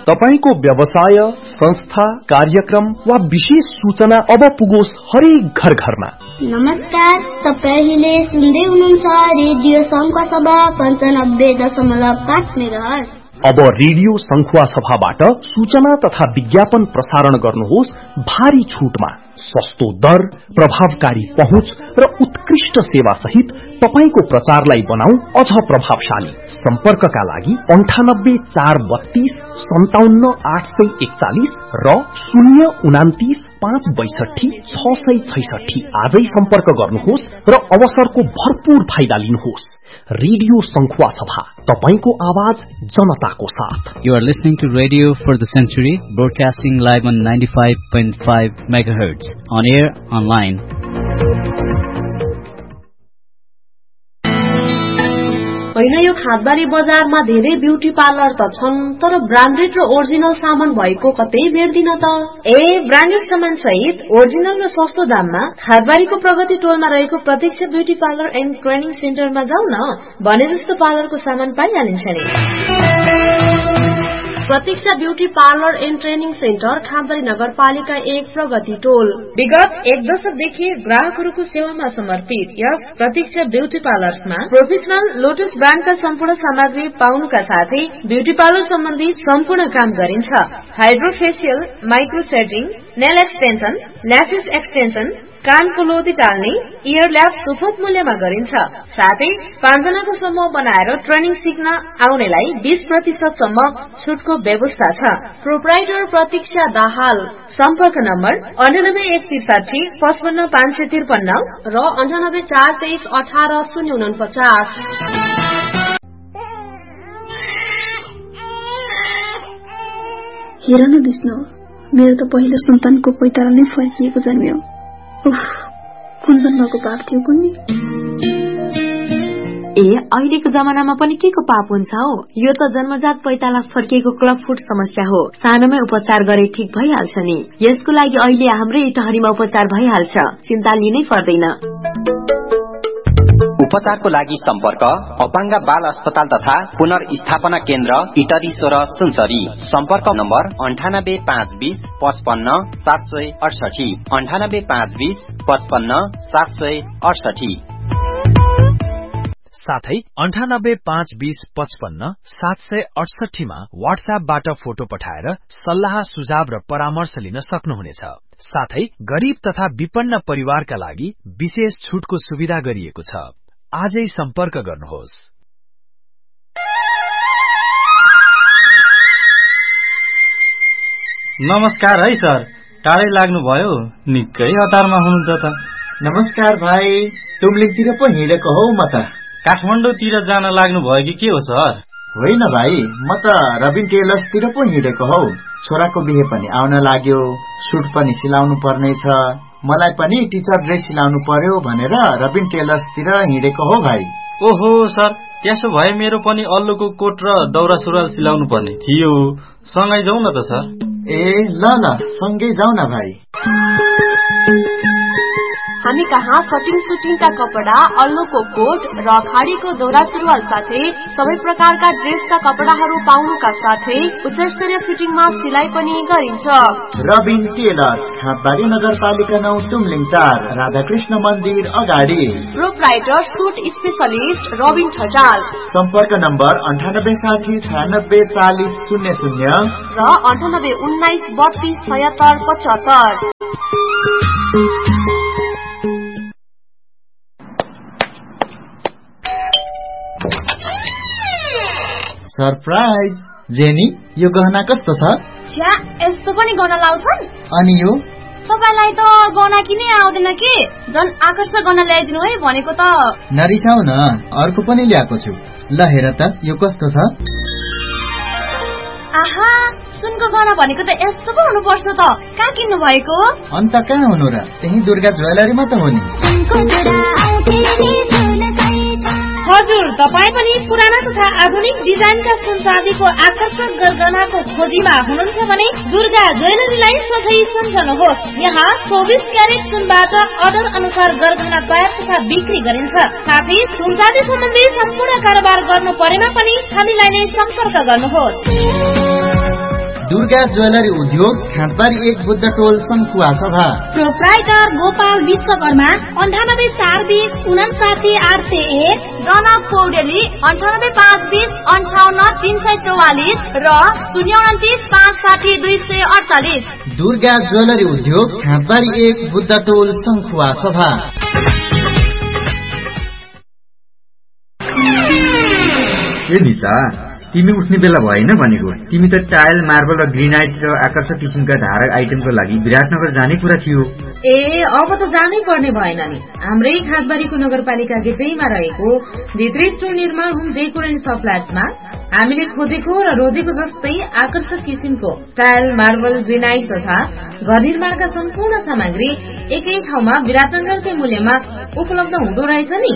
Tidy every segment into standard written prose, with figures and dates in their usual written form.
तपाईको व्यवसाय, संस्था, कार्यक्रम वा विशेष सूचना अब पुगोस् हरेक घर घरमा। नमस्कार, तपाईले सुन्दै हुनुहुन्छ रेडियो संखुवा सभा 95.5 मेगाहर्ज। अब रेडियो संखुवा सभाबाट सूचना तथा विज्ञापन प्रसारण गर्नुहोस् भारी छुटमा। सस्तो दर, प्रभावकारी पहुँच र उत्कृष्ट सेवा सहित तपाईको प्रचारलाई बनाऊ अझ प्रभावशाली। सम्पर्कका लागि 98 432 57 841 र 029 562 666 आजै सम्पर्क गर्नुहोस् र अवसरको भरपूर फाइदा लिनुहोस्। रेडियो संखुवा सभा, तपाईको आवाज जनताको साथ। You are listening to Radio for the Century, broadcasting live on 95.5 MHz, on air, online. होइन, यो खादबारी बजारमा धेरै ब्युटी पार्लर त छन्, तर ब्रान्डेड र ओरिजिनल सामान भएको कतै भेट्दिन त। ब्रान्डेड सामान सहित ओरिजिनल र सस्तो दाममा खादबारीको प्रगति टोलमा रहेको प्रत्यक्ष ब्युटी पार्लर एन्ड ट्रेनिङ सेन्टरमा जाऊ न, भने जस्तो पार्लरको सामान पाइहालिन्छ नि। प्रतीक्षा beauty parlour and training centre, खादबारी नगरपालिका 1 प्रगति टोल। विगत 1 दशकदेखि ग्राहकहरूको सेवामा समर्पित यस प्रतीक्षा ब्यूटी पार्लर्समा प्रोफेसनल लोटस ब्रान्डका सम्पूर्ण सामग्री पाउनुका साथै ब्यूटी पार्लर सम्बन्धी सम्पूर्ण काम गरिन्छ। Hydrofacial, micro threading, nail extension, lashes extension, कानको लोदी टाल्ने, इयर ल्याब सुपथ मूल्यमा गरिन्छ। साथै 5 जनाको समूह बनाएर ट्रेनिङ सिक्न आउनेलाई 20% सम्म छुटको व्यवस्था छ। प्रोप्राइटर प्रतीक्षा दाहाल। सम्पर्क नम्बर 98 163 55 553 र 98 423 18 049। हेर न विष्णु, मेरो त पहिलो सन्तानको पैतारा नै फर्किएको जन्म्यो। कुन जन्मको पाप थियो कुन्नी? अहिलेको जमानामा पनि के को पाप हुन्छ हो? यो त जन्मजात पैताला फर्किएको क्लब फुट समस्या हो। सानोमै उपचार गरे ठीक भइहाल्छ नि। यसको लागि अहिले हाम्रै इटहरीमा उपचार भइहाल्छ, चिन्ता लिनै पर्दैन। उपचारको लागि सम्पर्क अपाङ्ग बाल अस्पताल तथा पुनर्स्थापना केन्द्र इटरी 16 सुनसरी। सम्पर्क नम्बर 98 520 55 768 98 520 55 768। साथै 98 520 55 768 मा व्हाट्सएपबाट फोटो पठाएर सल्लाह, सुझाव र परामर्श लिन सक्नुहुनेछ। साथै गरीब तथा विपन्न परिवारका लागि विशेष छुटको सुविधा गरिएको छ। आजै सम्पर्क गर्नुहोस्। नमस्कार है सर, टाढै लाग्नुभयो, निकै हतारमा हुनुहुन्छ त। नमस्कार भाइ, तुमलिङतिर पो हिँडेको हौ म त। काठमाडौँतिर जान लाग्नुभयो कि के हो सर? होइन भाइ, म त रबिन टेलर्सतिर पो हिँडेको हौ। छोराको बिहे पनि आउन लाग्यो, सुट पनि सिलाउनु पर्ने छ, मलाई पनि टिचर ड्रेस सिलाउनु पर्यो भनेर रबिन टेलर्सतिर हिँडेको हो भाइ। ओहो सर, त्यसो भए मेरो पनि अल्लुको कोट र दौरा सुरुवाल सिलाउनु पर्ने थियो। सँगै जाउँ न त सर। ल सँगै जाउँ न भाइ। हामी कहाँ सटिङ सुटिङका कपडा, अल्लुको कोट र खाडीको दौरा सुरुवाल साथै सबै प्रकारका ड्रेसका कपडाहरू पाउनुका साथै उच्चस्तरीय फिटिङमा सिलाइ पनि गरिन्छ। रबिन टेलर्स, खादबारी नगरपालिका 9 तुमलिङ 4, राधाकृष्ण मन्दिर अगाडि। Proprietor suit specialist Rabin Thatal. सम्पर्क नम्बर 98 60 96 40 00 र 98 19 32 76 75। सरप्राइज जेनी, यो गहना कस्तो छ? यस्तो पनि गहना लाउँछन्? अनि यो तपाईलाई त गहना किनै आउँदैन के? झन् आकर्षक गहना ल्याइदिनु है भनेको त। नरिसाउ न, अर्को पनि ल्याएको छु। ल हेर त, यो कस्तो छ? आहा, सुनको गहना भनेको त यस्तो पो हुनुपर्छ त। कहाँ किन्नु भएको? अन्त कहाँ हुनु र, त्यही दुर्गा ज्वेलरीमा त हो नि। हजुर, तपाईँ पनि पुराना तथा आधुनिक डिजाइनका सुन चाँदीको आकर्षक गरगहनाको खोजीमा हुनुहुन्छ भने दुर्गा ज्वेलरीलाई सोझै सम्झनुहोस्। यहाँ 24 क्यारेट सुनबाट अर्डर अनुसार गरगहना तयार तथा बिक्री गरिन्छ। साथै सुन चाँदी सम्बन्धी सम्पूर्ण कारोबार गर्नु परेमा पनि हामीलाई नै सम्पर्क गर्नुहोस्। दुर्गा ज्वेलरी उद्योग खाँदबारी 1 बुद्ध टोल सङ्खुवा सभा प्रोप्राइटर गोपाल विश्वकर्मा 9852599801 जनक पौडेली 9852055344 र 029560248 दुर्गा ज्वेलरी उद्योग खाँदबारी 1 बुद्ध टोल सङ्खुवा सभा ए निशा तिमी उठ्ने बेला भएन भनेको तिमी त टाइल मार्बल र ग्रेनाइट र आकर्षक किसिमका धारक आइटमको लागि विराटनगर जाने कुरा थियो ए अब त जानै पर्ने भएन नि हाम्रै खादबारीको नगरपालिका गेटैमा रहेको भित्री स्टोर निर्माण होम डेकोर एन्ड सप्लायर्समा हामीले खोजेको र रोजेको जस्तै आकर्षक किसिमको टाइल मार्बल ग्रेनाइट तथा घर निर्माणका सम्पूर्ण सामग्री एकै ठाउँमा विराटनगरकै मूल्यमा उपलब्ध हुँदो रहेछ नि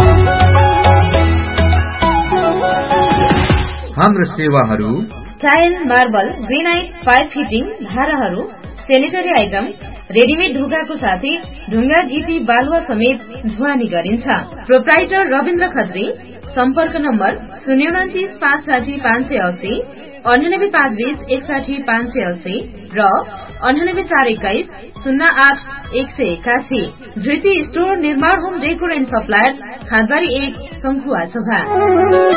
हाम्रो सेवाहरू tile marble granite pipe fitting धाराहरू सेनिटरी आइटम रेडिमेड ढुङ्गाको साथै ढुङ्गा गिटी बालुवा समेत ढुवानी गरिन्छ प्रोप्राइटर रविन्द्र खत्री सम्पर्क नम्बर 029560580 9852160580 र 9841208181 धृति स्टोर निर्माण होम डेकोर एन्ड सप्लायर खादबारी 1 सङ्खुवा सभा